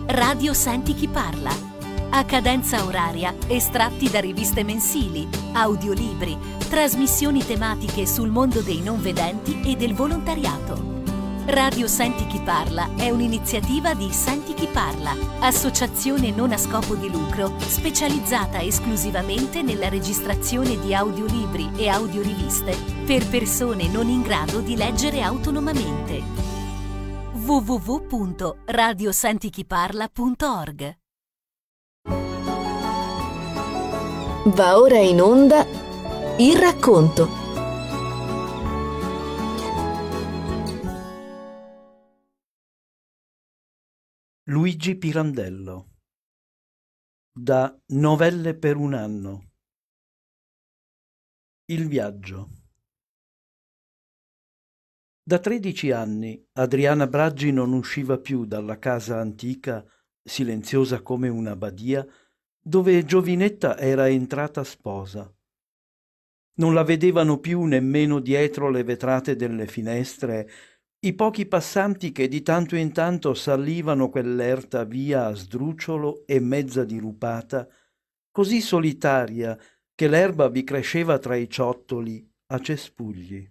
Radio Senti chi parla. A cadenza oraria, estratti da riviste mensili, audiolibri, trasmissioni tematiche sul mondo dei non vedenti e del volontariato. Radio Senti chi parla è un'iniziativa di Senti chi parla, associazione non a scopo di lucro specializzata esclusivamente nella registrazione di audiolibri e audioriviste per persone non in grado di leggere autonomamente. www.radiosentichiparla.org. Va ora in onda Il racconto. Luigi Pirandello. Da Novelle per un anno. Il viaggio. Da 13 anni Adriana Braggi non usciva più dalla casa antica, silenziosa come una badia, dove Giovinetta era entrata sposa. Non la vedevano più nemmeno dietro le vetrate delle finestre i pochi passanti che di tanto in tanto salivano quell'erta via a sdrucciolo e mezza dirupata, così solitaria che l'erba vi cresceva tra i ciottoli a cespugli.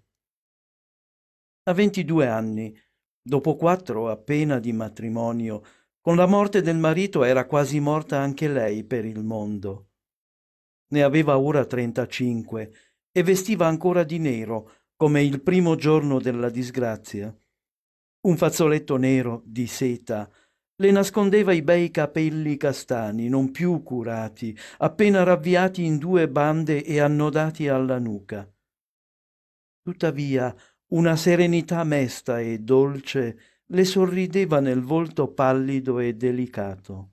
A 22 anni, dopo 4 appena di matrimonio, con la morte del marito era quasi morta anche lei per il mondo. Ne aveva ora 35 e vestiva ancora di nero, come il primo giorno della disgrazia. Un fazzoletto nero di seta le nascondeva i bei capelli castani, non più curati, appena ravviati in 2 bande e annodati alla nuca. Tuttavia, una serenità mesta e dolce le sorrideva nel volto pallido e delicato.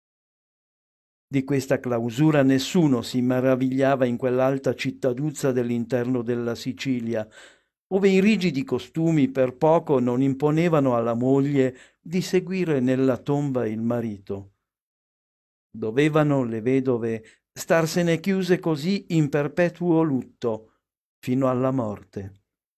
Di questa clausura nessuno si meravigliava in quell'alta cittaduzza dell'interno della Sicilia, ove i rigidi costumi per poco non imponevano alla moglie di seguire nella tomba il marito. Dovevano le vedove starsene chiuse così in perpetuo lutto fino alla morte.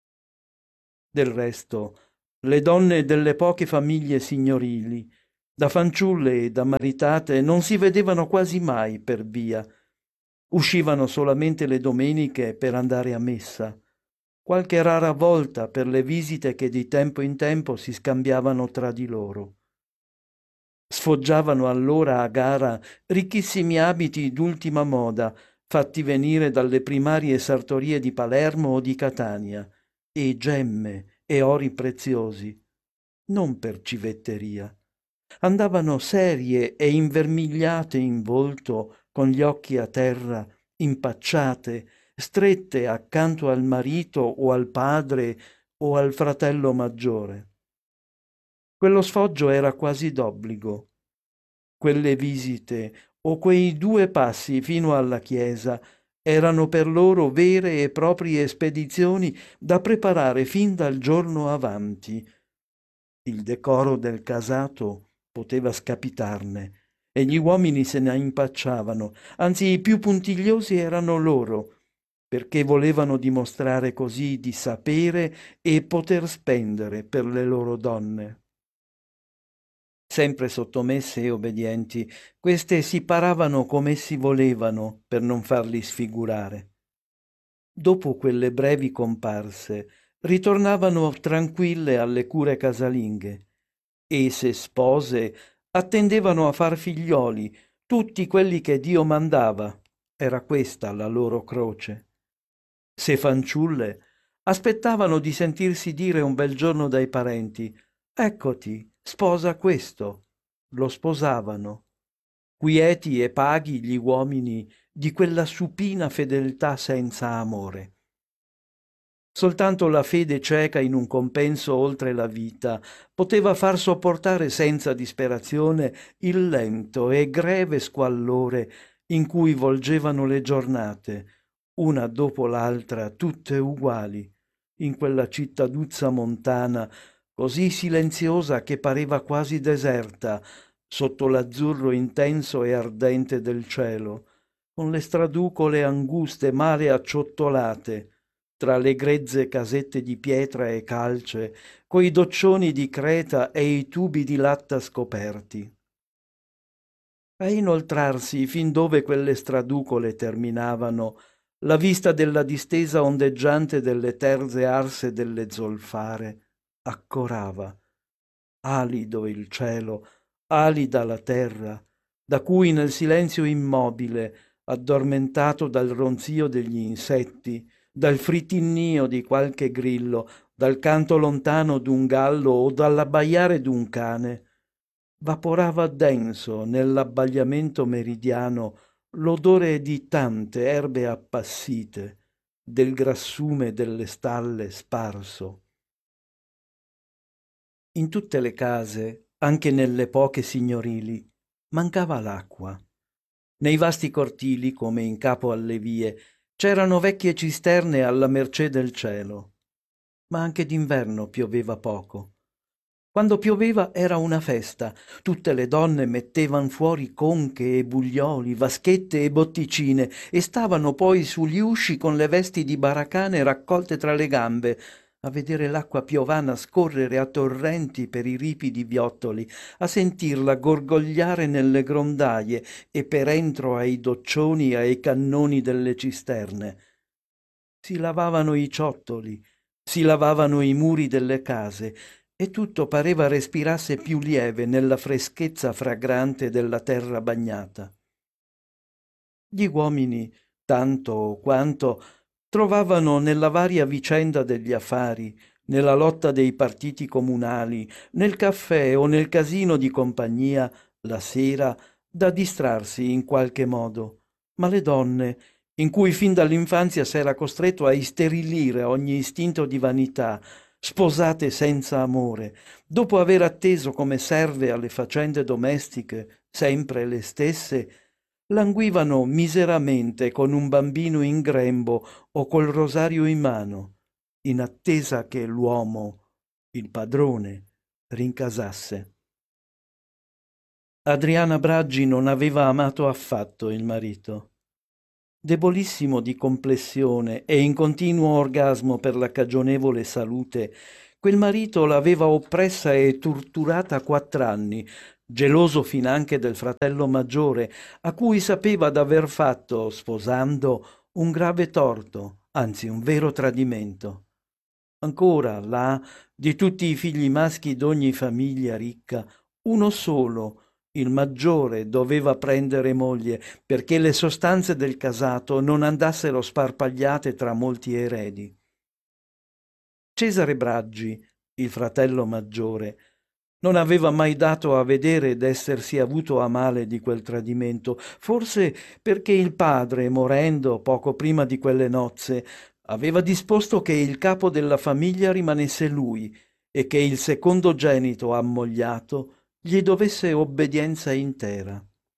Del resto, le donne delle poche famiglie signorili, da fanciulle e da maritate, non si vedevano quasi mai per via. Uscivano solamente le domeniche per andare a messa, qualche rara volta per le visite che di tempo in tempo si scambiavano tra di loro. Sfoggiavano allora a gara ricchissimi abiti d'ultima moda, fatti venire dalle primarie sartorie di Palermo o di Catania, e gemme e ori preziosi, non per civetteria. Andavano serie e invermigliate in volto, con gli occhi a terra, impacciate, strette accanto al marito o al padre o al fratello maggiore. Quello sfoggio era quasi d'obbligo. Quelle visite o quei 2 passi fino alla chiesa erano per loro vere e proprie spedizioni da preparare fin dal giorno avanti. Il decoro del casato poteva scapitarne e gli uomini se ne impacciavano, anzi i più puntigliosi erano loro, perché volevano dimostrare così di sapere e poter spendere per le loro donne. Sempre sottomesse e obbedienti, queste si paravano come essi volevano per non farli sfigurare. Dopo quelle brevi comparse, ritornavano tranquille alle cure casalinghe e, se spose, attendevano a far figlioli, tutti quelli che Dio mandava. Era questa la loro croce. Se fanciulle, aspettavano di sentirsi dire un bel giorno dai parenti: «Eccoti, sposa questo». Lo sposavano. Quieti e paghi gli uomini di quella supina fedeltà senza amore. Soltanto la fede cieca in un compenso oltre la vita poteva far sopportare senza disperazione il lento e greve squallore in cui volgevano le giornate, una dopo l'altra, tutte uguali, in quella cittaduzza montana, così silenziosa che pareva quasi deserta, sotto l'azzurro intenso e ardente del cielo, con le straducole anguste male acciottolate, tra le grezze casette di pietra e calce, coi doccioni di creta e i tubi di latta scoperti. a inoltrarsi fin dove quelle straducole terminavano, la vista della distesa ondeggiante delle terze arse delle zolfare accorava, alido il cielo, alida la terra, da cui nel silenzio immobile, addormentato dal ronzio degli insetti, dal fritinnio di qualche grillo, dal canto lontano d'un gallo o dall'abbaiare d'un cane, vaporava denso nell'abbagliamento meridiano l'odore di tante erbe appassite, del grassume delle stalle sparso. In tutte le case, anche nelle poche signorili, mancava l'acqua. Nei vasti cortili, come in capo alle vie, c'erano vecchie cisterne alla mercé del cielo. Ma anche d'inverno pioveva poco. Quando pioveva era una festa. Tutte le donne mettevan fuori conche e buglioli, vaschette e botticine e stavano poi sugli usci con le vesti di baracane raccolte tra le gambe, a vedere l'acqua piovana scorrere a torrenti per i ripidi viottoli, a sentirla gorgogliare nelle grondaie e per entro ai doccioni e ai cannoni delle cisterne. Si lavavano i ciottoli, si lavavano i muri delle case, e tutto pareva respirasse più lieve nella freschezza fragrante della terra bagnata. Gli uomini, tanto o quanto, trovavano nella varia vicenda degli affari, nella lotta dei partiti comunali, nel caffè o nel casino di compagnia, la sera, da distrarsi in qualche modo. Ma le donne, in cui fin dall'infanzia s'era costretto a isterilire ogni istinto di vanità, sposate senza amore, dopo aver atteso come serve alle faccende domestiche, sempre le stesse, languivano miseramente con un bambino in grembo o col rosario in mano, in attesa che l'uomo, il padrone, rincasasse. Adriana Braggi non aveva amato affatto il marito. Debolissimo di complessione e in continuo orgasmo per la cagionevole salute, quel marito l'aveva oppressa e torturata 4 anni, geloso finanche del fratello maggiore, a cui sapeva d'aver fatto, sposando, un grave torto, anzi un vero tradimento. Ancora, là, di tutti i figli maschi d'ogni famiglia ricca, uno solo, il maggiore, doveva prendere moglie perché le sostanze del casato non andassero sparpagliate tra molti eredi. Cesare Braggi, il fratello maggiore, non aveva mai dato a vedere d'essersi avuto a male di quel tradimento, forse perché il padre, morendo poco prima di quelle nozze, aveva disposto che il capo della famiglia rimanesse lui e che il secondogenito ammogliato gli dovesse obbedienza intera.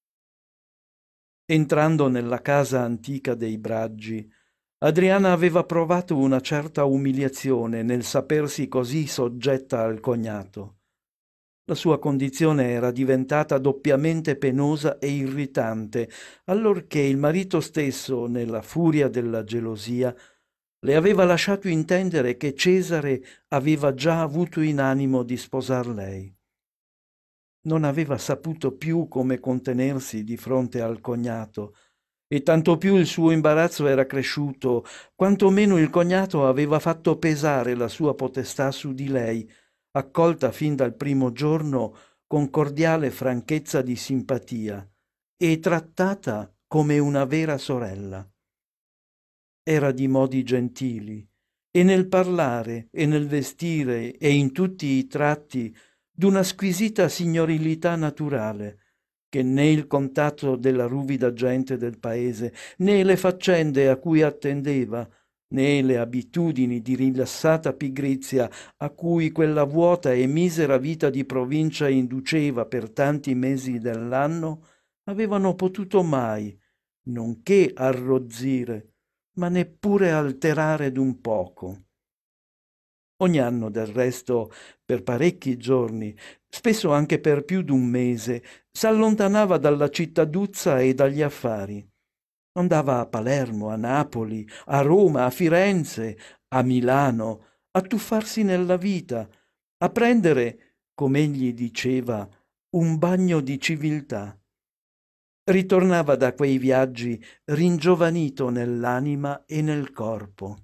Entrando nella casa antica dei Braggi, Adriana aveva provato una certa umiliazione nel sapersi così soggetta al cognato. La sua condizione era diventata doppiamente penosa e irritante, allorché il marito stesso, nella furia della gelosia, le aveva lasciato intendere che Cesare aveva già avuto in animo di sposar lei. Non aveva saputo più come contenersi di fronte al cognato, e tanto più il suo imbarazzo era cresciuto, quanto meno il cognato aveva fatto pesare la sua potestà su di lei, accolta fin dal primo giorno con cordiale franchezza di simpatia e trattata come una vera sorella. Era di modi gentili, e nel parlare e nel vestire e in tutti i tratti d'una squisita signorilità naturale, che né il contatto della ruvida gente del paese, né le faccende a cui attendeva, né le abitudini di rilassata pigrizia a cui quella vuota e misera vita di provincia induceva per tanti mesi dell'anno, avevano potuto mai, nonché arrozzire, ma neppure alterare d'un poco. Ogni anno, del resto, per parecchi giorni, spesso anche per più d'un mese, s'allontanava dalla cittaduzza e dagli affari. Andava a Palermo, a Napoli, a Roma, a Firenze, a Milano, a tuffarsi nella vita, a prendere, come egli diceva, un bagno di civiltà. ritornava da quei viaggi ringiovanito nell'anima e nel corpo.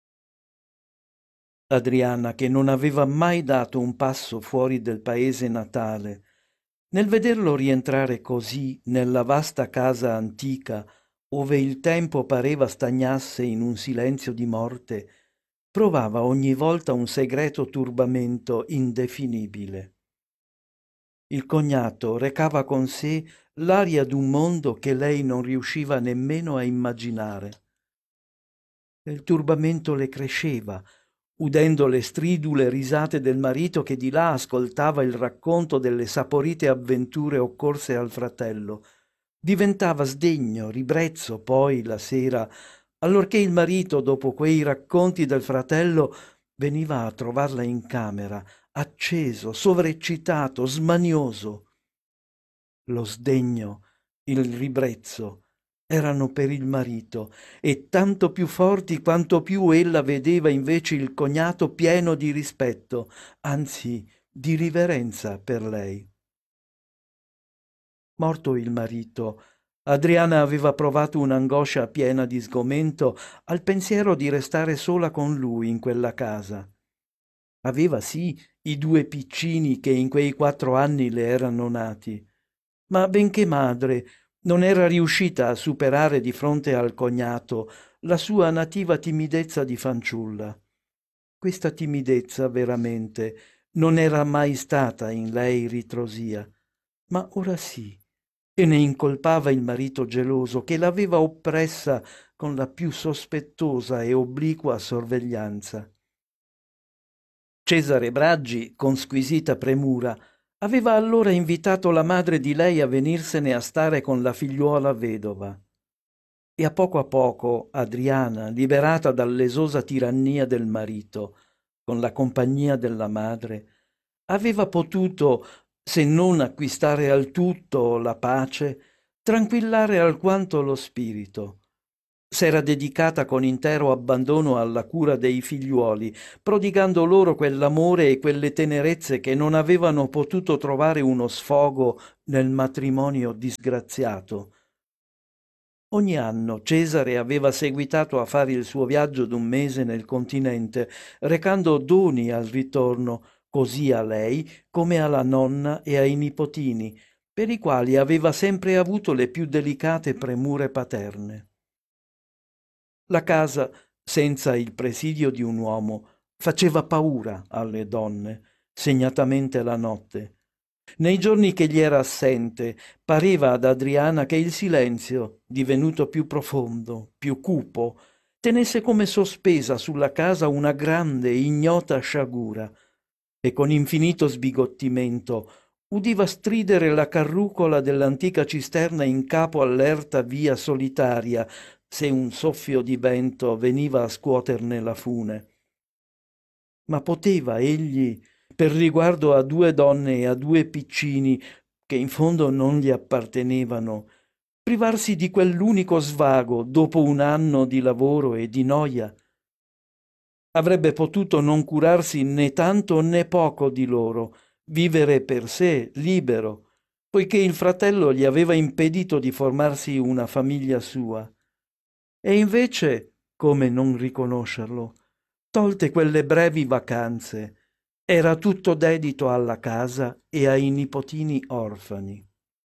Adriana, che non aveva mai dato un passo fuori del paese natale, nel vederlo rientrare così nella vasta casa antica, ove il tempo pareva stagnasse in un silenzio di morte, provava ogni volta un segreto turbamento indefinibile. Il cognato recava con sé l'aria d'un mondo che lei non riusciva nemmeno a immaginare. Il turbamento le cresceva, udendo le stridule risate del marito che di là ascoltava il racconto delle saporite avventure occorse al fratello. Diventava sdegno, ribrezzo poi la sera, allorché il marito, dopo quei racconti del fratello, veniva a trovarla in camera, acceso, sovreccitato, smanioso. Lo sdegno, il ribrezzo erano per il marito, e tanto più forti quanto più ella vedeva invece il cognato pieno di rispetto, anzi di riverenza per lei. Morto il marito, Adriana aveva provato un'angoscia piena di sgomento al pensiero di restare sola con lui in quella casa. Aveva sì i 2 piccini che in quei 4 anni le erano nati, ma benché madre non era riuscita a superare di fronte al cognato la sua nativa timidezza di fanciulla. Questa timidezza veramente non era mai stata in lei ritrosia, ma ora sì, e ne incolpava il marito geloso che l'aveva oppressa con la più sospettosa e obliqua sorveglianza. Cesare Braggi, con squisita premura, aveva allora invitato la madre di lei a venirsene a stare con la figliuola vedova. E a poco Adriana, liberata dall'esosa tirannia del marito, con la compagnia della madre, aveva potuto, se non acquistare al tutto la pace, tranquillare alquanto lo spirito. S'era dedicata con intero abbandono alla cura dei figliuoli, prodigando loro quell'amore e quelle tenerezze che non avevano potuto trovare uno sfogo nel matrimonio disgraziato. Ogni anno Cesare aveva seguitato a fare il suo viaggio d'un mese nel continente, recando doni al ritorno, così a lei come alla nonna e ai nipotini, per i quali aveva sempre avuto le più delicate premure paterne. La casa, senza il presidio di un uomo, faceva paura alle donne, segnatamente la notte. Nei giorni che gli era assente, pareva ad Adriana che il silenzio, divenuto più profondo, più cupo, tenesse come sospesa sulla casa una grande, ignota sciagura, e con infinito sbigottimento udiva stridere la carrucola dell'antica cisterna in capo all'erta via solitaria, se un soffio di vento veniva a scuoterne la fune. Ma poteva egli, per riguardo a 2 donne e a 2 piccini che in fondo non gli appartenevano, privarsi di quell'unico svago dopo un anno di lavoro e di noia? Avrebbe potuto non curarsi né tanto né poco di loro, vivere per sé, libero, poiché il fratello gli aveva impedito di formarsi una famiglia sua. E invece, come non riconoscerlo, tolte quelle brevi vacanze, era tutto dedito alla casa e ai nipotini orfani.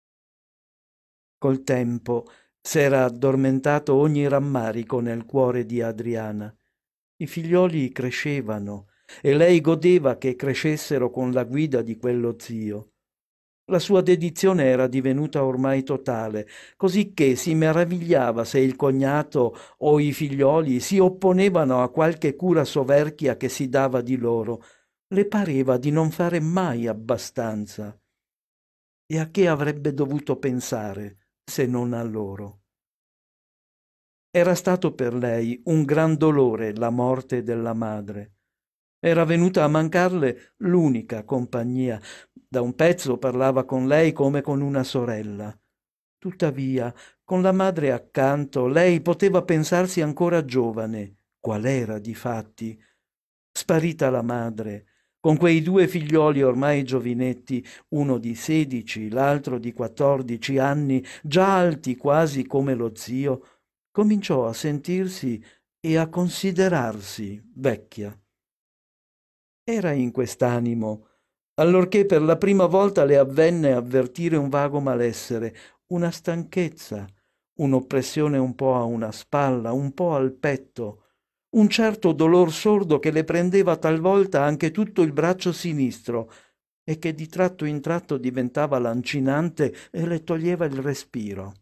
Col tempo s'era addormentato ogni rammarico nel cuore di Adriana. I figlioli crescevano e lei godeva che crescessero con la guida di quello zio. La sua dedizione era divenuta ormai totale, cosicché si meravigliava se il cognato o i figlioli si opponevano a qualche cura soverchia che si dava di loro. Le pareva di non fare mai abbastanza. E a che avrebbe dovuto pensare se non a loro? Era stato per lei un gran dolore la morte della madre. Era venuta a mancarle l'unica compagnia. Da un pezzo parlava con lei come con una sorella. Tuttavia, con la madre accanto, lei poteva pensarsi ancora giovane, qual era difatti. Sparita la madre, con quei due figlioli ormai giovinetti, uno di 16, l'altro di 14 anni, già alti quasi come lo zio, cominciò a sentirsi e a considerarsi vecchia. Era in quest'animo, allorché per la prima volta le avvenne avvertire un vago malessere, una stanchezza, un'oppressione un po' a una spalla, un po' al petto, un certo dolor sordo che le prendeva talvolta anche tutto il braccio sinistro e che di tratto in tratto diventava lancinante e le toglieva il respiro.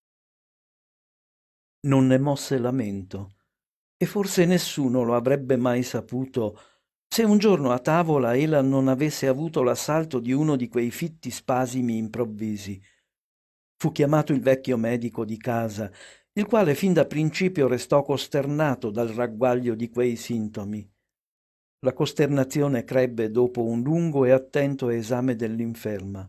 Non ne mosse lamento, e forse nessuno lo avrebbe mai saputo se un giorno a tavola ella non avesse avuto l'assalto di uno di quei fitti spasimi improvvisi. Fu chiamato il vecchio medico di casa, il quale fin da principio restò costernato dal ragguaglio di quei sintomi. La costernazione crebbe dopo un lungo e attento esame dell'inferma.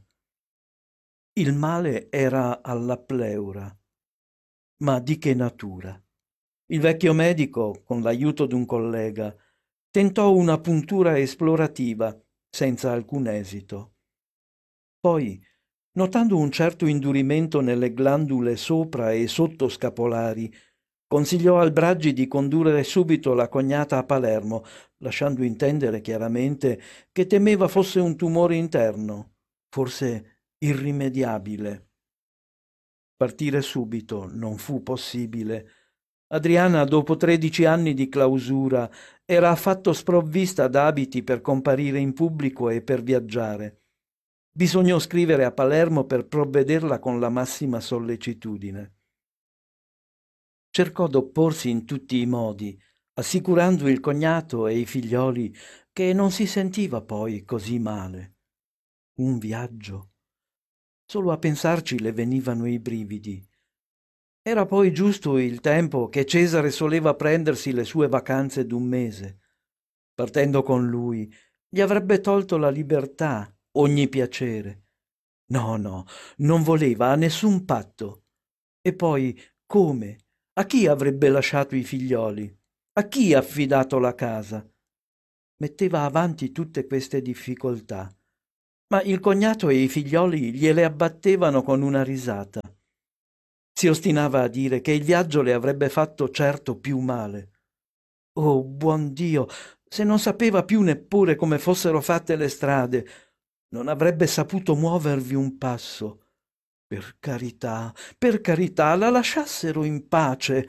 Il male era alla pleura. Ma di che natura? Il vecchio medico, con l'aiuto d'un collega, tentò una puntura esplorativa, senza alcun esito. Poi, notando un certo indurimento nelle glandule sopra e sottoscapolari, consigliò al Braggi di condurre subito la cognata a Palermo, lasciando intendere chiaramente che temeva fosse un tumore interno, forse irrimediabile. Partire subito non fu possibile. Adriana, dopo 13 anni di clausura, era affatto sprovvista d'abiti per comparire in pubblico e per viaggiare. Bisognò scrivere a Palermo per provvederla con la massima sollecitudine. Cercò d'opporsi in tutti i modi, assicurando il cognato e i figlioli che non si sentiva poi così male. Un viaggio. Solo a pensarci le venivano i brividi. Era poi giusto il tempo che Cesare soleva prendersi le sue vacanze d'un mese. Partendo con lui, gli avrebbe tolto la libertà, ogni piacere. No, no, non voleva a nessun patto. E poi, come? A chi avrebbe lasciato i figlioli? A chi affidato la casa? Metteva avanti tutte queste difficoltà, ma il cognato e i figlioli gliele abbattevano con una risata. Si ostinava a dire che il viaggio le avrebbe fatto certo più male. Oh, buon Dio, se non sapeva più neppure come fossero fatte le strade, non avrebbe saputo muovervi un passo. Per carità, la lasciassero in pace.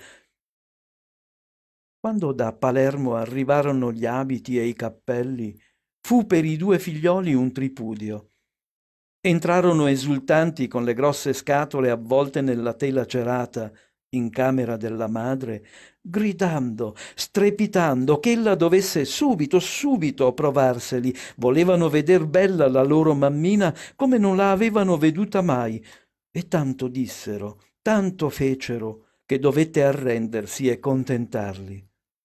Quando da Palermo arrivarono gli abiti e i cappelli, fu per i due figlioli un tripudio. Entrarono esultanti con le grosse scatole avvolte nella tela cerata in camera della madre, gridando, strepitando ch'ella dovesse subito provarseli. Volevano veder bella la loro mammina come non la avevano veduta mai. E tanto dissero, tanto fecero, che dovette arrendersi e contentarli.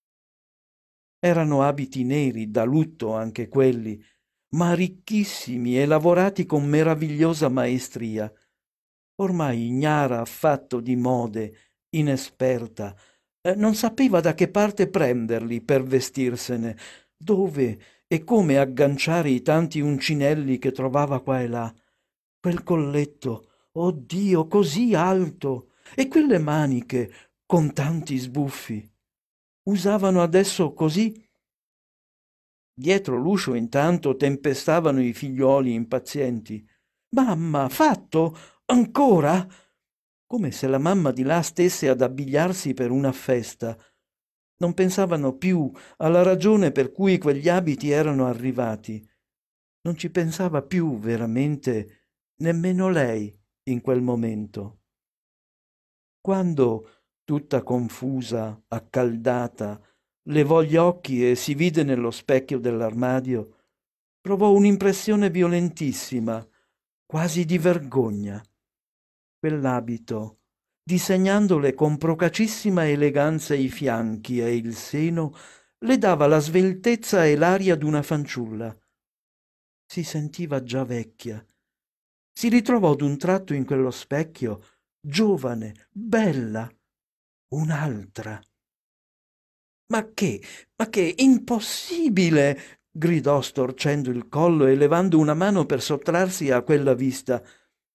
Erano abiti neri, da lutto anche quelli, ma ricchissimi e lavorati con meravigliosa maestria. Ormai ignara affatto di mode, inesperta, non sapeva da che parte prenderli per vestirsene, dove e come agganciare i tanti uncinelli che trovava qua e là. Quel colletto, oh Dio, così alto, e quelle maniche con tanti sbuffi. Usavano adesso così. Dietro l'uscio intanto tempestavano i figliuoli impazienti. «Mamma, fatto? Ancora?» Come se la mamma di là stesse ad abbigliarsi per una festa. Non pensavano più alla ragione per cui quegli abiti erano arrivati. Non ci pensava più veramente nemmeno lei in quel momento. Quando, tutta confusa, accaldata, levò gli occhi e si vide nello specchio dell'armadio, provò un'impressione violentissima, quasi di vergogna. Quell'abito, disegnandole con procacissima eleganza i fianchi e il seno, le dava la sveltezza e l'aria d'una fanciulla. Si sentiva già vecchia. Si ritrovò d'un tratto in quello specchio, giovane, bella, un'altra. Ma che, impossibile! gridò storcendo il collo e levando una mano per sottrarsi a quella vista.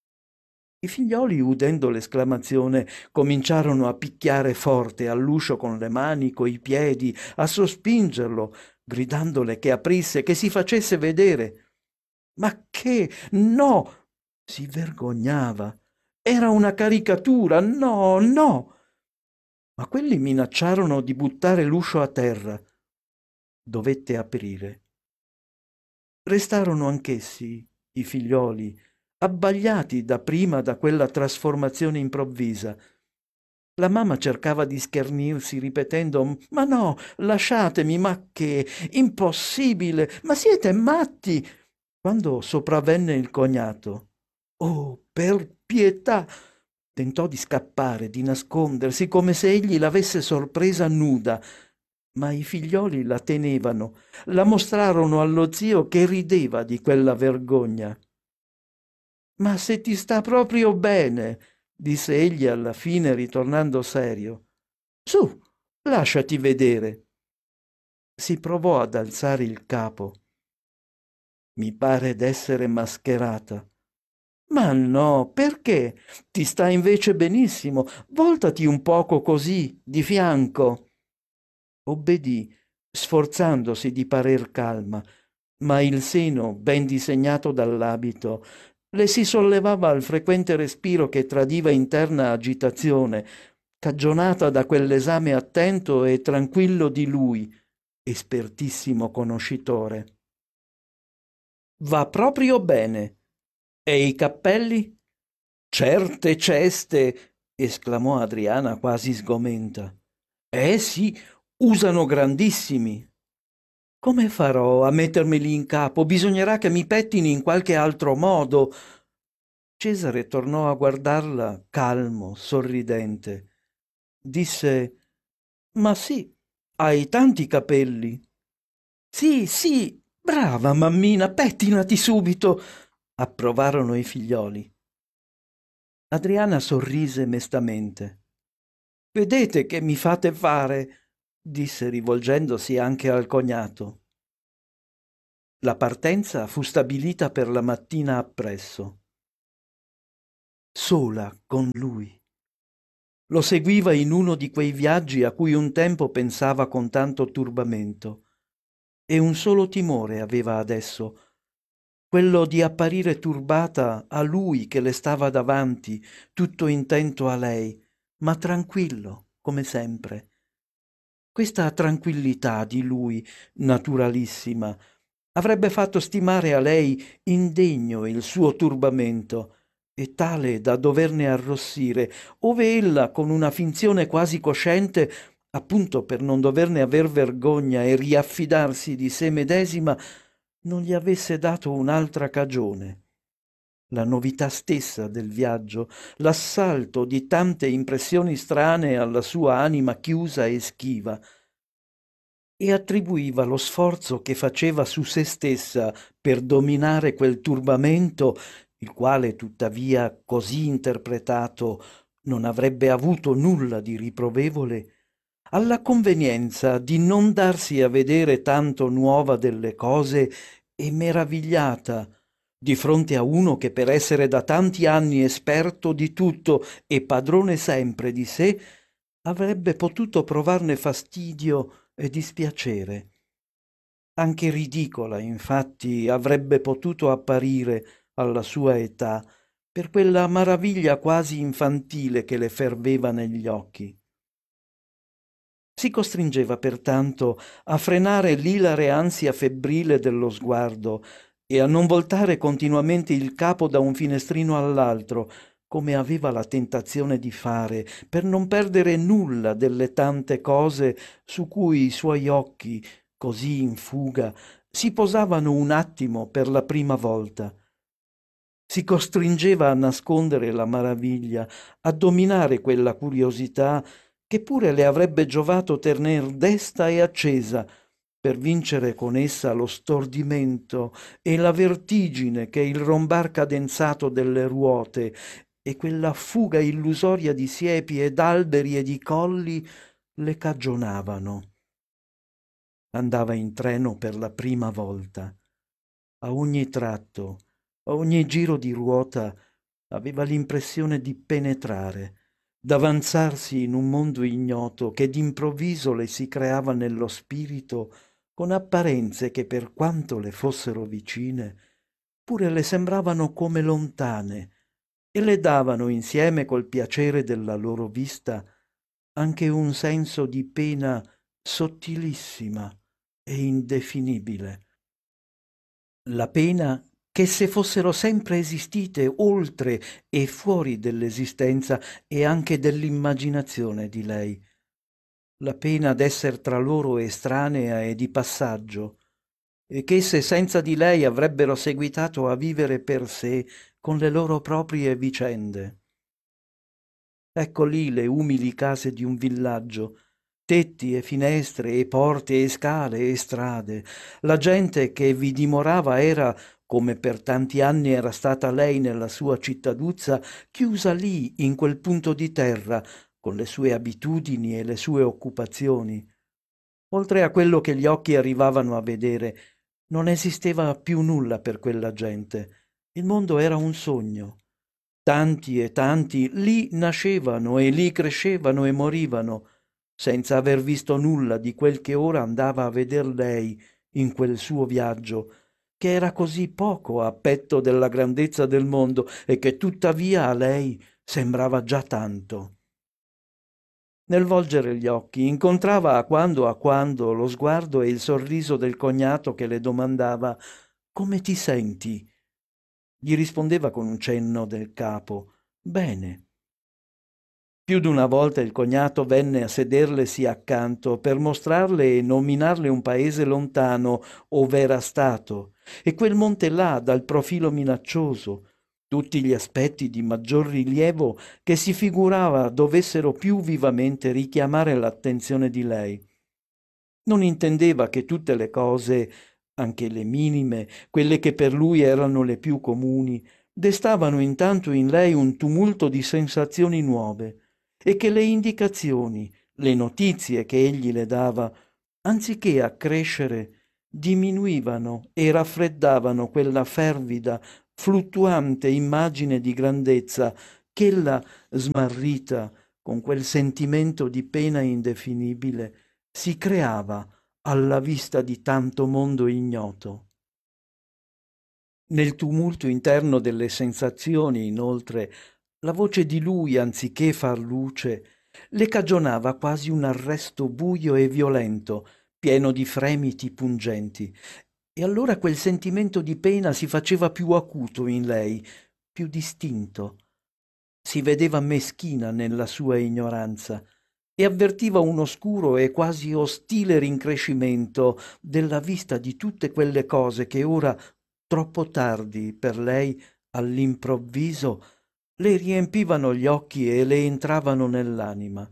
I figlioli, udendo l'esclamazione, cominciarono a picchiare forte all'uscio con le mani, coi piedi, a sospingerlo, gridandole che aprisse, che si facesse vedere. Ma che? No! Si vergognava. Era una caricatura. No, no! Ma quelli minacciarono di buttare l'uscio a terra. Dovette aprire. Restarono anch'essi, i figlioli, abbagliati dapprima da quella trasformazione improvvisa. La mamma cercava di schernirsi, ripetendo: «Ma no, lasciatemi, ma che? Impossibile! Ma siete matti!» Quando sopravvenne il cognato. «Oh, per pietà!» Tentò di scappare, di nascondersi, come se egli l'avesse sorpresa nuda, ma i figlioli la tenevano, la mostrarono allo zio che rideva di quella vergogna. «Ma se ti sta proprio bene», disse egli alla fine, ritornando serio. «Su, lasciati vedere». Si provò ad alzare il capo. «Mi pare d'essere mascherata». «Ma no, perché? Ti sta invece benissimo. Voltati un poco così, di fianco». Obbedì, sforzandosi di parer calma, ma il seno, ben disegnato dall'abito, le si sollevava al frequente respiro che tradiva interna agitazione, cagionata da quell'esame attento e tranquillo di lui, espertissimo conoscitore. «Va proprio bene. E i cappelli?» «Certe ceste!» esclamò Adriana quasi sgomenta. Sì, usano grandissimi». «Come farò a mettermeli in capo? Bisognerà che mi pettini in qualche altro modo». Cesare tornò a guardarla calmo, sorridente. Disse: «Ma sì, hai tanti capelli». «Sì, sì, brava mammina, pettinati subito», approvarono i figlioli. Adriana sorrise mestamente. «Vedete che mi fate fare?» disse rivolgendosi anche al cognato. La partenza fu stabilita per la mattina appresso. Sola con lui. Lo seguiva in uno di quei viaggi a cui un tempo pensava con tanto turbamento. E un solo timore aveva adesso, quello di apparire turbata a lui che le stava davanti, tutto intento a lei, ma tranquillo, come sempre. Questa tranquillità di lui, naturalissima, avrebbe fatto stimare a lei indegno il suo turbamento e tale da doverne arrossire, ove ella, con una finzione quasi cosciente, appunto per non doverne aver vergogna e riaffidarsi di sé medesima, non gli avesse dato un'altra cagione. La novità stessa del viaggio, l'assalto di tante impressioni strane alla sua anima chiusa e schiva, e attribuiva lo sforzo che faceva su se stessa per dominare quel turbamento, il quale tuttavia così interpretato non avrebbe avuto nulla di riprovevole, alla convenienza di non darsi a vedere tanto nuova delle cose e meravigliata di fronte a uno che per essere da tanti anni esperto di tutto e padrone sempre di sé avrebbe potuto provarne fastidio e dispiacere. Anche ridicola, infatti, avrebbe potuto apparire alla sua età per quella maraviglia quasi infantile che le ferveva negli occhi. Si costringeva pertanto a frenare l'ilare ansia febbrile dello sguardo e a non voltare continuamente il capo da un finestrino all'altro, come aveva la tentazione di fare, per non perdere nulla delle tante cose su cui i suoi occhi, così in fuga, si posavano un attimo per la prima volta. Si costringeva a nascondere la maraviglia, a dominare quella curiosità che pure le avrebbe giovato tener desta e accesa, per vincere con essa lo stordimento e la vertigine che il rombar cadenzato delle ruote e quella fuga illusoria di siepi ed alberi e di colli le cagionavano. andava in treno per la prima volta. A ogni tratto, a ogni giro di ruota, aveva l'impressione di penetrare, d'avanzarsi in un mondo ignoto che d'improvviso le si creava nello spirito con apparenze che, per quanto le fossero vicine, pure le sembravano come lontane e le davano, insieme col piacere della loro vista, anche un senso di pena sottilissima e indefinibile. La pena che, se fossero sempre esistite oltre e fuori dell'esistenza e anche dell'immaginazione di lei, la pena d'esser tra loro estranea e di passaggio, e che esse senza di lei avrebbero seguitato a vivere per sé con le loro proprie vicende. Ecco lì le umili case di un villaggio, tetti e finestre e porte e scale e strade. La gente che vi dimorava era, come per tanti anni era stata lei nella sua cittaduzza, chiusa lì in quel punto di terra, con le sue abitudini e le sue occupazioni. Oltre a quello che gli occhi arrivavano a vedere, non esisteva più nulla per quella gente. Il mondo era un sogno. Tanti e tanti lì nascevano e lì crescevano e morivano, senza aver visto nulla di quel che ora andava a veder lei in quel suo viaggio, che era così poco a petto della grandezza del mondo e che tuttavia a lei sembrava già tanto. Nel volgere gli occhi incontrava a quando lo sguardo e il sorriso del cognato che le domandava «Come ti senti?» Gli rispondeva con un cenno del capo «Bene». Più d'una volta il cognato venne a sederlesi accanto per mostrarle e nominarle un paese lontano ov'era stato, e quel monte là dal profilo minaccioso, tutti gli aspetti di maggior rilievo che si figurava dovessero più vivamente richiamare l'attenzione di lei. Non intendeva che tutte le cose, anche le minime, quelle che per lui erano le più comuni, destavano intanto in lei un tumulto di sensazioni nuove, e che le indicazioni, le notizie che egli le dava, anziché accrescere, diminuivano e raffreddavano quella fervida, fluttuante immagine di grandezza ch'ella, smarrita con quel sentimento di pena indefinibile, si creava alla vista di tanto mondo ignoto. Nel tumulto interno delle sensazioni, inoltre, la voce di lui, anziché far luce, le cagionava quasi un arresto buio e violento, pieno di fremiti pungenti, e allora quel sentimento di pena si faceva più acuto in lei, più distinto. Si vedeva meschina nella sua ignoranza e avvertiva un oscuro e quasi ostile rincrescimento della vista di tutte quelle cose che ora, troppo tardi per lei, all'improvviso, le riempivano gli occhi e le entravano nell'anima.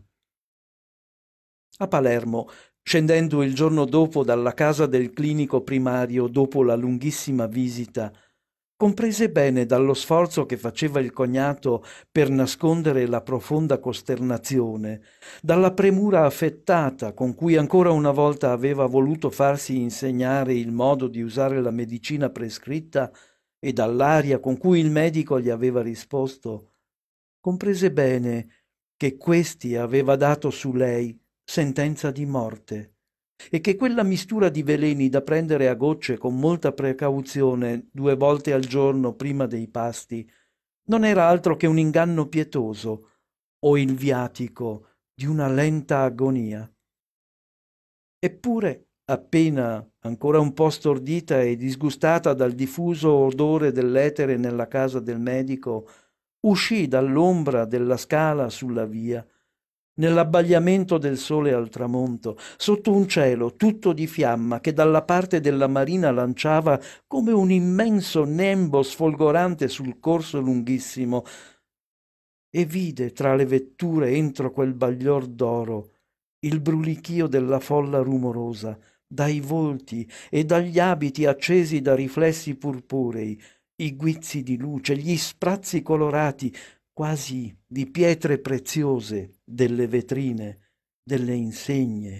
A Palermo, scendendo il giorno dopo dalla casa del clinico primario dopo la lunghissima visita, comprese bene dallo sforzo che faceva il cognato per nascondere la profonda costernazione, dalla premura affettata con cui ancora una volta aveva voluto farsi insegnare il modo di usare la medicina prescritta e dall'aria con cui il medico gli aveva risposto, comprese bene che questi aveva dato su lei sentenza di morte e che quella mistura di veleni da prendere a gocce con molta precauzione 2 volte al giorno prima dei pasti non era altro che un inganno pietoso o il viatico di una lenta agonia. Eppure, appena ancora un po' stordita e disgustata dal diffuso odore dell'etere nella casa del medico, uscì dall'ombra della scala sulla via, nell'abbagliamento del sole al tramonto, sotto un cielo tutto di fiamma che dalla parte della marina lanciava come un immenso nembo sfolgorante sul corso lunghissimo, e vide tra le vetture entro quel baglior d'oro il brulichio della folla rumorosa, dai volti e dagli abiti accesi da riflessi purpurei, i guizzi di luce, gli sprazzi colorati, quasi di pietre preziose, delle vetrine, delle insegne,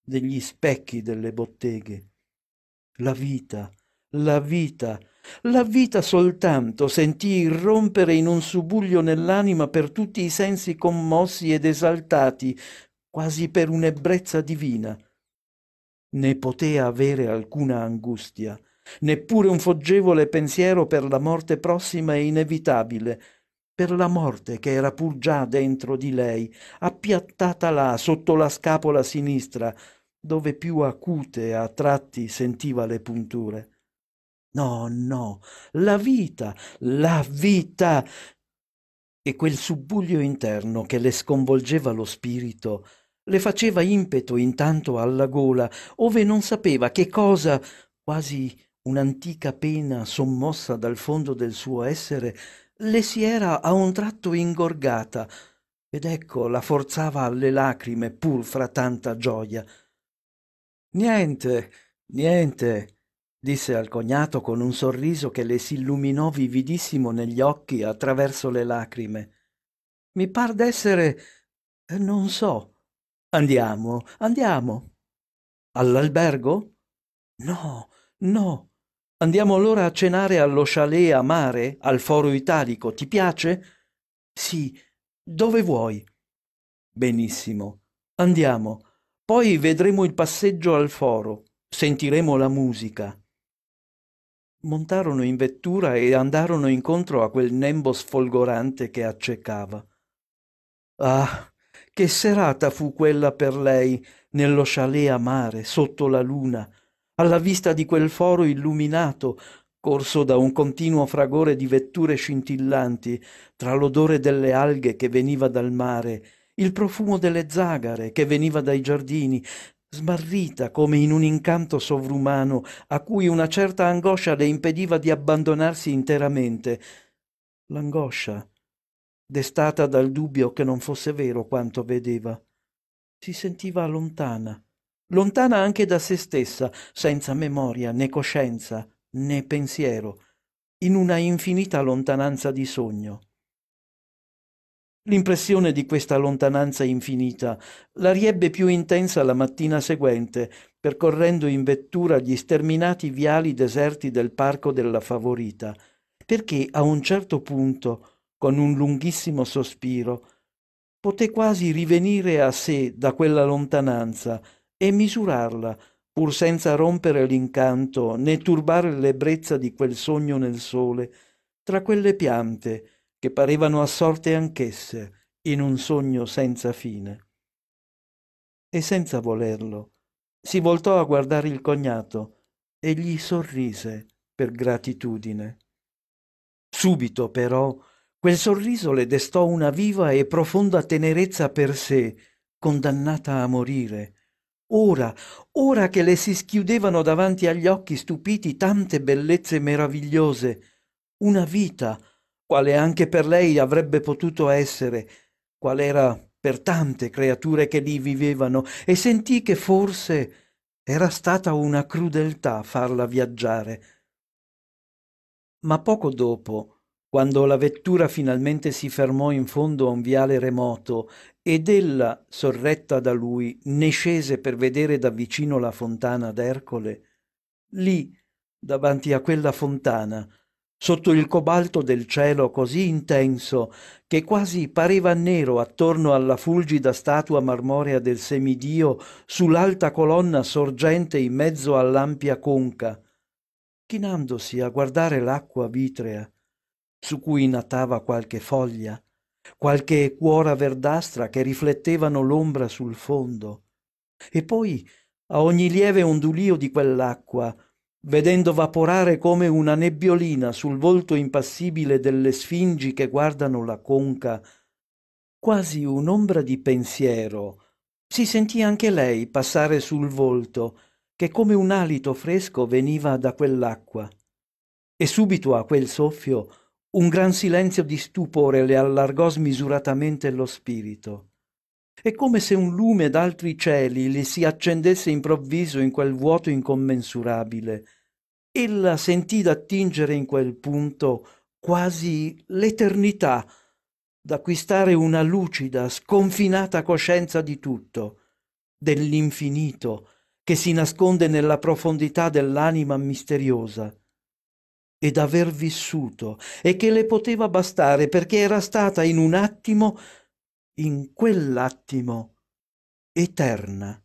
degli specchi delle botteghe. La vita, la vita, la vita soltanto sentì irrompere in un subbuglio nell'anima per tutti i sensi commossi ed esaltati, quasi per un'ebbrezza divina. Né potea avere alcuna angustia, neppure un foggevole pensiero per la morte prossima e inevitabile, per la morte che era pur già dentro di lei, appiattata là sotto la scapola sinistra, dove più acute a tratti sentiva le punture. No, no, la vita, la vita! E quel subbuglio interno che le sconvolgeva lo spirito le faceva impeto intanto alla gola, ove non sapeva che cosa, quasi un'antica pena sommossa dal fondo del suo essere, le si era a un tratto ingorgata, ed ecco la forzava alle lacrime pur fra tanta gioia. Niente, niente, disse al cognato con un sorriso che le s'illuminò vividissimo negli occhi attraverso le lacrime. Mi par d'essere, non so. Andiamo, andiamo. All'albergo? No, no. Andiamo allora a cenare allo chalet a mare, al Foro Italico. Ti piace? Sì. Dove vuoi? Benissimo. Andiamo. Poi vedremo il passeggio al foro. Sentiremo la musica. Montarono in vettura e andarono incontro a quel nembo sfolgorante che accecava. Ah, che serata fu quella per lei nello chalet a mare, sotto la luna, alla vista di quel foro illuminato, corso da un continuo fragore di vetture scintillanti, tra l'odore delle alghe che veniva dal mare, il profumo delle zagare che veniva dai giardini, smarrita come in un incanto sovrumano a cui una certa angoscia le impediva di abbandonarsi interamente. L'angoscia destata dal dubbio che non fosse vero quanto vedeva. Si sentiva lontana, lontana anche da se stessa, senza memoria né coscienza né pensiero, in una infinita lontananza di sogno. L'impressione di questa lontananza infinita la riebbe più intensa la mattina seguente, percorrendo in vettura gli sterminati viali deserti del parco della Favorita, perché a un certo punto, con un lunghissimo sospiro, poté quasi rivenire a sé da quella lontananza e misurarla, pur senza rompere l'incanto né turbare l'ebbrezza di quel sogno nel sole, tra quelle piante che parevano assorte anch'esse in un sogno senza fine. E senza volerlo, si voltò a guardare il cognato e gli sorrise per gratitudine. Subito, però, quel sorriso le destò una viva e profonda tenerezza per sé, condannata a morire. Ora, ora che le si schiudevano davanti agli occhi stupiti tante bellezze meravigliose, una vita, quale anche per lei avrebbe potuto essere, qual era per tante creature che lì vivevano, e sentì che forse era stata una crudeltà farla viaggiare. Ma poco dopo, quando la vettura finalmente si fermò in fondo a un viale remoto ed ella, sorretta da lui, ne scese per vedere da vicino la fontana d'Ercole, lì, davanti a quella fontana, sotto il cobalto del cielo così intenso che quasi pareva nero attorno alla fulgida statua marmorea del semidio sull'alta colonna sorgente in mezzo all'ampia conca, chinandosi a guardare l'acqua vitrea, su cui natava qualche foglia, qualche cuora verdastra che riflettevano l'ombra sul fondo, e poi a ogni lieve ondulio di quell'acqua, vedendo vaporare come una nebbiolina sul volto impassibile delle sfingi che guardano la conca, quasi un'ombra di pensiero, si sentì anche lei passare sul volto, che come un alito fresco veniva da quell'acqua. E subito a quel soffio un gran silenzio di stupore le allargò smisuratamente lo spirito. È come se un lume d'altri cieli le si accendesse improvviso in quel vuoto incommensurabile. Ella sentì d'attingere in quel punto quasi l'eternità, d'acquistare una lucida, sconfinata coscienza di tutto, dell'infinito che si nasconde nella profondità dell'anima misteriosa, ed aver vissuto, e che le poteva bastare perché era stata in un attimo, in quell'attimo, eterna.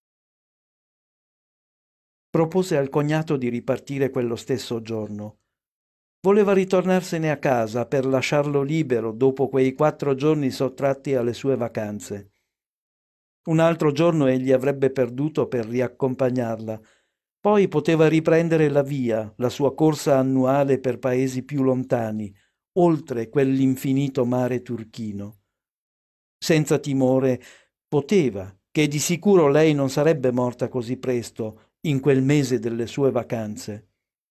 Propose al cognato di ripartire quello stesso giorno. Voleva ritornarsene a casa per lasciarlo libero dopo quei 4 giorni sottratti alle sue vacanze. Un altro giorno egli avrebbe perduto per riaccompagnarla. Poi poteva riprendere la via, la sua corsa annuale per paesi più lontani, oltre quell'infinito mare turchino. Senza timore poteva, che di sicuro lei non sarebbe morta così presto, in quel mese delle sue vacanze.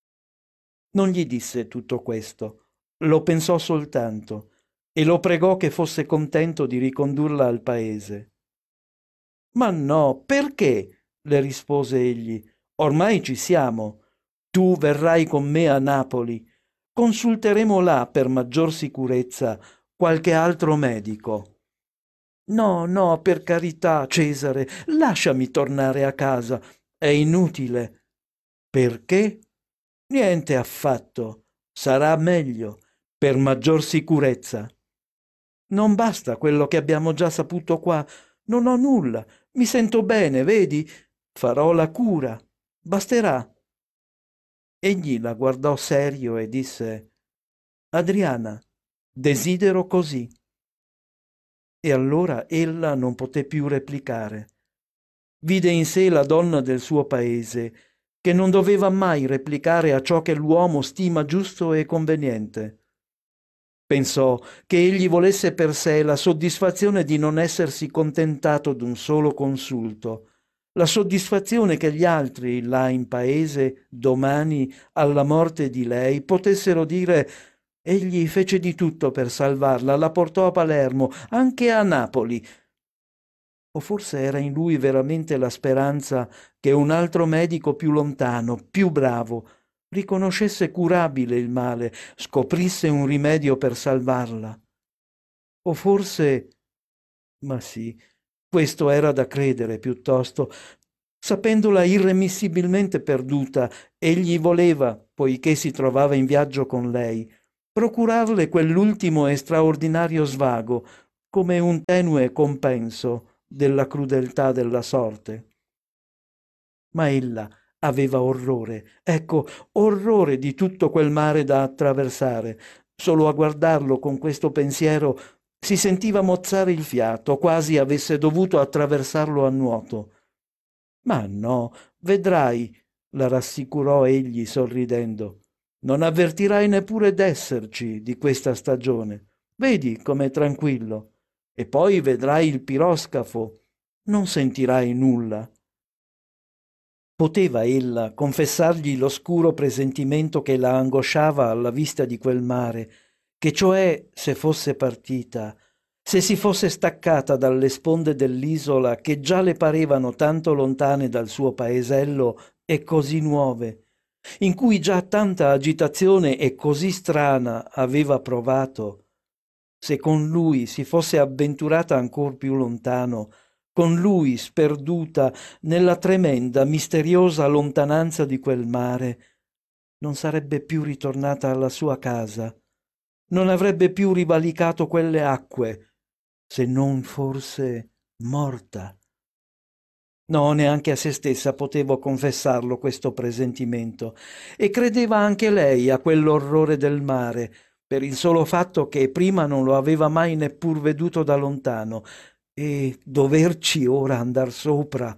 Non gli disse tutto questo, lo pensò soltanto e lo pregò che fosse contento di ricondurla al paese. «Ma no, perché?» le rispose egli. «Ormai ci siamo. Tu verrai con me a Napoli. Consulteremo là, per maggior sicurezza, qualche altro medico». «No, no, per carità, Cesare, lasciami tornare a casa. È inutile». «Perché?» «Niente affatto. Sarà meglio, per maggior sicurezza». «Non basta quello che abbiamo già saputo qua. Non ho nulla. Mi sento bene, vedi? Farò la cura. Basterà». Egli la guardò serio e disse: «Adriana, desidero così». E allora ella non poté più replicare. Vide in sé la donna del suo paese, che non doveva mai replicare a ciò che l'uomo stima giusto e conveniente. Pensò che egli volesse per sé la soddisfazione di non essersi contentato d'un solo consulto, la soddisfazione che gli altri, là in paese, domani, alla morte di lei, potessero dire: «Egli fece di tutto per salvarla, la portò a Palermo, anche a Napoli». O forse era in lui veramente la speranza che un altro medico più lontano, più bravo, riconoscesse curabile il male, scoprisse un rimedio per salvarla. O forse, ma sì, questo era da credere piuttosto, sapendola irremissibilmente perduta, egli voleva, poiché si trovava in viaggio con lei, procurarle quell'ultimo e straordinario svago, come un tenue compenso della crudeltà della sorte. Ma ella aveva orrore, ecco, orrore di tutto quel mare da attraversare. Solo a guardarlo con questo pensiero si sentiva mozzare il fiato, quasi avesse dovuto attraversarlo a nuoto. «Ma no, vedrai», la rassicurò egli sorridendo. «Non avvertirai neppure d'esserci di questa stagione. Vedi com'è tranquillo. E poi vedrai il piroscafo. Non sentirai nulla». Poteva ella confessargli l'oscuro presentimento che la angosciava alla vista di quel mare, che cioè, se fosse partita, se si fosse staccata dalle sponde dell'isola che già le parevano tanto lontane dal suo paesello e così nuove, in cui già tanta agitazione e così strana aveva provato, se con lui si fosse avventurata ancor più lontano, con lui sperduta nella tremenda, misteriosa lontananza di quel mare, non sarebbe più ritornata alla sua casa, non avrebbe più rivalicato quelle acque, se non forse morta. No, neanche a se stessa potevo confessarlo questo presentimento, e credeva anche lei a quell'orrore del mare, per il solo fatto che prima non lo aveva mai neppur veduto da lontano, e doverci ora andar sopra.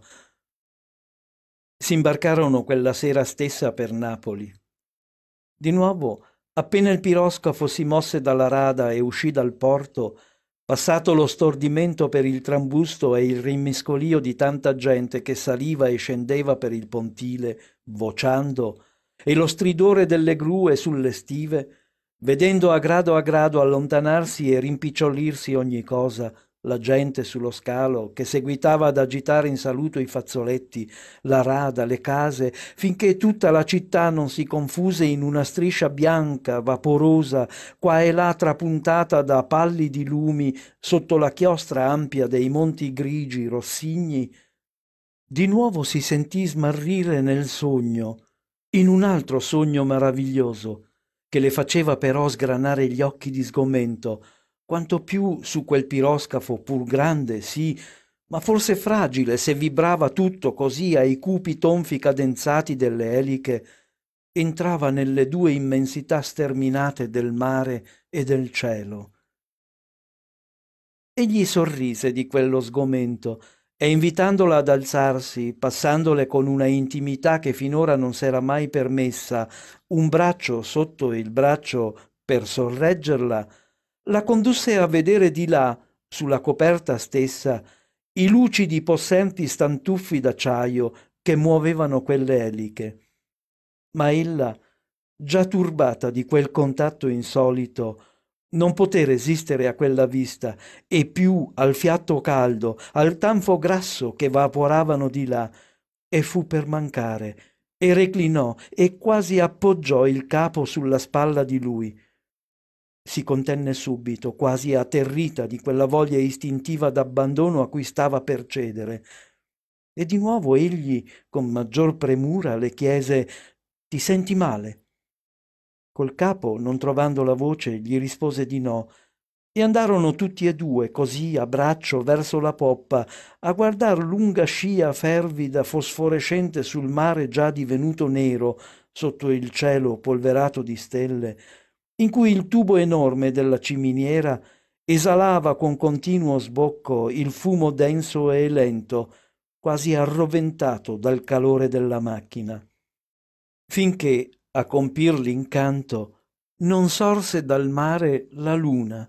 Si imbarcarono quella sera stessa per Napoli. Di nuovo, appena il piroscafo si mosse dalla rada e uscì dal porto, passato lo stordimento per il trambusto e il rimmiscolio di tanta gente che saliva e scendeva per il pontile, vociando, e lo stridore delle grue sulle stive, vedendo a grado allontanarsi e rimpicciolirsi ogni cosa, la gente sullo scalo che seguitava ad agitare in saluto i fazzoletti, la rada, le case, finché tutta la città non si confuse in una striscia bianca, vaporosa, qua e là trapuntata da pallidi lumi sotto la chiostra ampia dei monti grigi, rossigni, Di nuovo si sentì smarrire nel sogno, in un altro sogno meraviglioso, che le faceva però sgranare gli occhi di sgomento, quanto più su quel piroscafo pur grande, sì, ma forse fragile se vibrava tutto così ai cupi tonfi cadenzati delle eliche, entrava nelle due immensità sterminate del mare e del cielo. Egli sorrise di quello sgomento e invitandola ad alzarsi, passandole con una intimità che finora non s'era mai permessa, un braccio sotto il braccio per sorreggerla, la condusse a vedere di là, sulla coperta stessa, i lucidi possenti stantuffi d'acciaio che muovevano quelle eliche. Ma ella, già turbata di quel contatto insolito, non poté resistere a quella vista e più al fiato caldo, al tanfo grasso che vaporavano di là, e fu per mancare, e reclinò e quasi appoggiò il capo sulla spalla di lui. Si contenne subito, quasi atterrita di quella voglia istintiva d'abbandono a cui stava per cedere. E di nuovo egli, con maggior premura, le chiese: «Ti senti male?» Col capo, non trovando la voce, gli rispose di no, e andarono tutti e due, così, a braccio, verso la poppa, a guardar lunga scia fervida, fosforescente sul mare già divenuto nero, sotto il cielo polverato di stelle, in cui il tubo enorme della ciminiera esalava con continuo sbocco il fumo denso e lento, quasi arroventato dal calore della macchina. Finché, a compir l'incanto, non sorse dal mare la luna.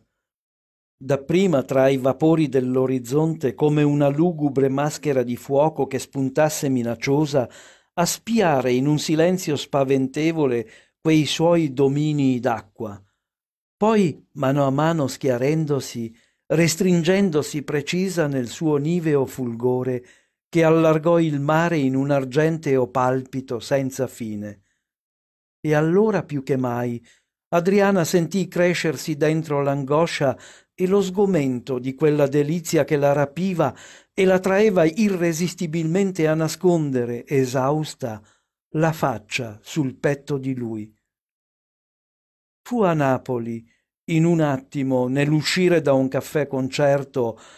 Dapprima tra i vapori dell'orizzonte, come una lugubre maschera di fuoco che spuntasse minacciosa, a spiare in un silenzio spaventevole quei suoi dominii d'acqua. Poi, mano a mano schiarendosi, restringendosi precisa nel suo niveo fulgore, che allargò il mare in un argenteo palpito senza fine. E allora più che mai Adriana sentì crescersi dentro l'angoscia e lo sgomento di quella delizia che la rapiva e la traeva irresistibilmente a nascondere, esausta, la faccia sul petto di lui. Fu a Napoli, in un attimo, nell'uscire da un caffè concerto,